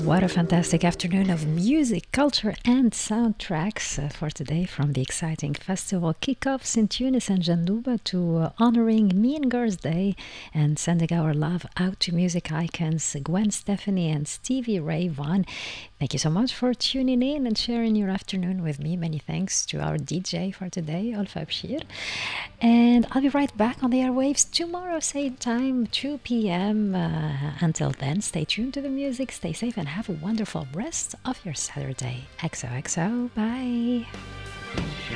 What a fantastic afternoon of music, culture, and soundtracks for today, from the exciting festival kickoffs in Tunis and Janduba to honoring Mean Girls Day and sending our love out to music icons Gwen Stefani and Stevie Ray Vaughan. Thank you so much for tuning in and sharing your afternoon with me. Many thanks to our DJ for today, Alfa Bshir. And I'll be right back on the airwaves tomorrow, same time, 2 p.m. Until then, stay tuned to the music, stay safe, and have a wonderful rest of your Saturday. XOXO, bye.